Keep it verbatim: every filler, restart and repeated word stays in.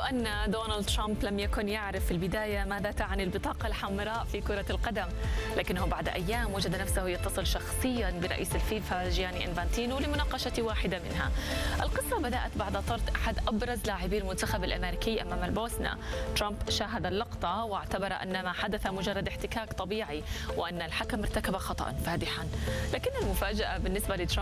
أن دونالد ترامب لم يكن يعرف في البداية ماذا تعني البطاقة الحمراء في كرة القدم، لكنه بعد أيام وجد نفسه يتصل شخصيا برئيس الفيفا جياني إنفانتينو لمناقشة واحدة منها. القصة بدأت بعد طرد أحد أبرز لاعبي المنتخب الأمريكي أمام البوسنة. ترامب شاهد اللقطة واعتبر أن ما حدث مجرد احتكاك طبيعي وأن الحكم ارتكب خطأ فادحا، لكن المفاجأة بالنسبة لترامب